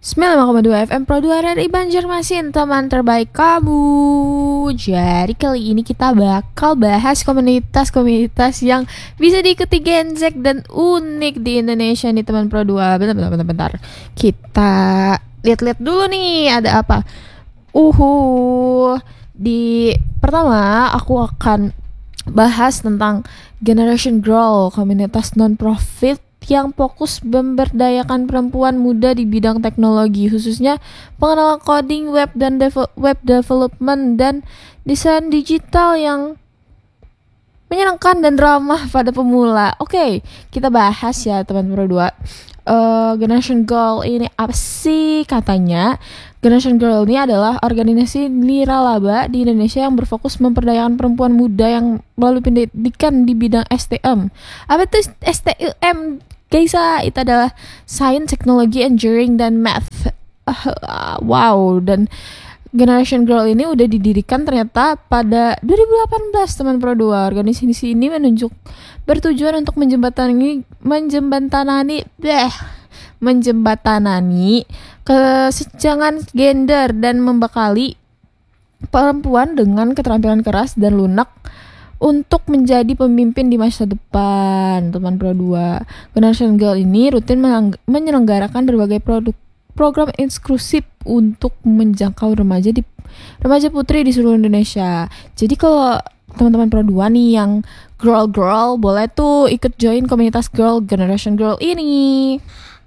95,2 FM Pro 2 dari Banjarmasin, teman terbaik kamu. Jadi kali ini kita bakal bahas komunitas-komunitas yang bisa diikuti Gen Z dan unik di Indonesia nih teman Pro 2. Bentar. Kita lihat-lihat dulu nih ada apa. Di pertama aku akan bahas tentang Generation Girl, komunitas non-profit yang fokus memberdayakan perempuan muda di bidang teknologi, khususnya pengenalan coding, web dan web development dan desain digital yang menyenangkan dan ramah pada pemula. Oke, kita bahas ya teman berdua. Generation Girl ini apa sih? Katanya Generation Girl ini adalah organisasi nirlaba di Indonesia yang berfokus memperdayakan perempuan muda yang melalui pendidikan di bidang STM. Apa itu STM? Guys, itu adalah Science, Technology, Engineering, dan Math. Wow, dan Generation Girl ini udah didirikan ternyata pada 2018 teman Pro 2. Organisasi ini bertujuan untuk menjembatanani kesenjangan gender dan membekali perempuan dengan keterampilan keras dan lunak untuk menjadi pemimpin di masa depan, teman Pro 2. Generation Girl ini rutin menyelenggarakan berbagai program eksklusif untuk menjangkau remaja putri di seluruh Indonesia. Jadi kalau teman-teman Pro 2 nih yang girl boleh tuh ikut join komunitas Generation Girl ini.